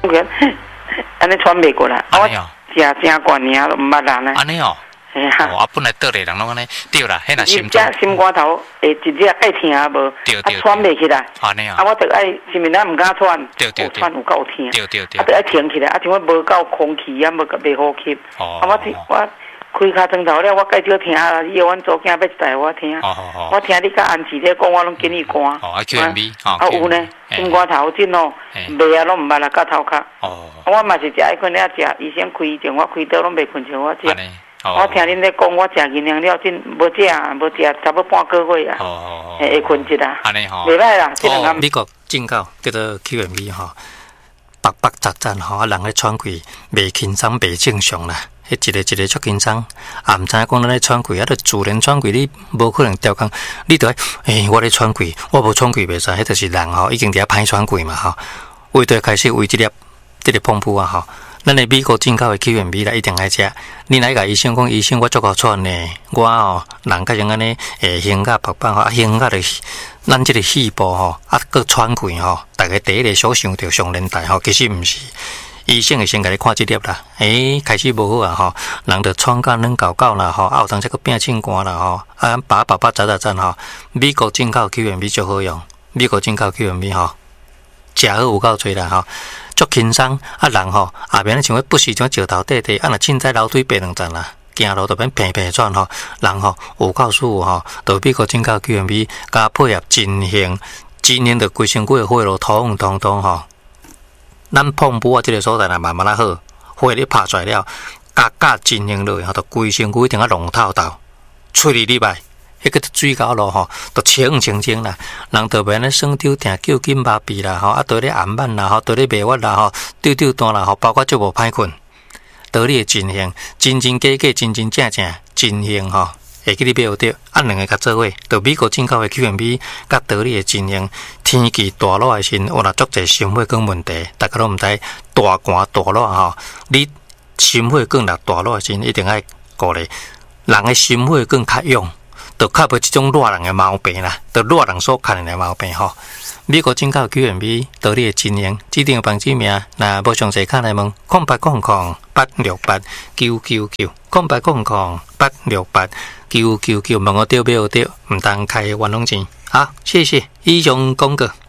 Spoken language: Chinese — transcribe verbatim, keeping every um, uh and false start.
安尼喘袂过来，我食真惯尔都毋捌人咧。 安尼哦。 哎呀， 啊，本来倒咧人拢安尼，对啦，迄若心脏心肝头会一日爱疼无， 对对， 喘袂起来。 安尼啊， 啊，我着爱前面咱毋敢喘， 对对对， 喘有够疼， 对对对， 啊，着爱停起来，啊，像我无够空气啊，无袂呼吸。哦，啊，我我开骹床头了，我介少听啊，以后阮祖囝要带我听，我听你甲安琪咧讲，我拢紧伊赶。 哦，啊 Q M B， 啊有呢，心肝头真哦，袂啊拢毋捌啦，到头壳。哦，我嘛是食迄款了食，医生开前我开刀拢袂困像我食。我听恁咧讲，我食营养了，真无食，无食差不多半个月啊，会困一啦。 安尼吼， 袂歹啦，这两个。 美国进口叫做 Q M B 吼，白白杂杂吼，啊人咧喘气袂轻松，袂正常啦。迄一个一个足紧张，啊毋知影讲咱咧喘气，啊，著自然喘气，你无可能调工，你著诶，我咧喘气，我无喘气袂使，迄著是人吼已经伫遐歹喘气嘛吼，为着开始为即粒即个碰布啊吼。咱的美国进口的 Q M B 啦，一定爱食。你来甲医生讲，医生我足够喘呢，我吼人家像安尼，诶，胸甲白白吼，啊，胸甲的咱即个细胞吼，啊，搁喘气吼，大家第一个所想着上年代吼，其实毋是。医生会先甲你看即粒啦，诶，开始无好啊吼，人着喘甲软搞搞啦吼，啊，有当时个变清寒啦吼，啊，把爸爸扎扎扎吼，美国进口 Q M B 最好用，美国进口 Q M B 吼，食好有够多啦吼。足轻松，啊人吼后面咧像要不时像石头块块，啊若凊彩楼梯爬两层啦，行路就免平平转吼，人吼有够舒服吼，就美国进口 Q M B 加配合真型，真型就规身躯的血路通通通吼，咱碰布啊即个所在若慢慢啊好，血你拍出来了，加加真型落去吼，就规身躯一定啊龙透透，喙里里摆。迄个水沟路吼，都清清清啦，人就免咧酸丢疼、叫紧麻痹啦吼，啊，倒咧暗慢啦吼，倒咧迷惑啦吼，丢丢单啦吼，包括足无歹困，倒你的真型，真真假假，真真正正，真型吼，会记你买有着，啊，两个甲做伙，就美国进口的 Q M B， 甲倒你的真型，天气大热的时，有若足侪心血管问题，大家都毋知大寒大热吼，你心血管若大热的时，一定爱顾虑，人的心血管较勇。就较无即种热人的毛病啦，就热人所看的毛病吼。美国进口 Q M B 道理的经营，指定房子名，若无详细看来问，空八空空八六八九九九，空八空空八六八九九九，问我对不对？唔当开冤枉钱。好，谢谢以上广告。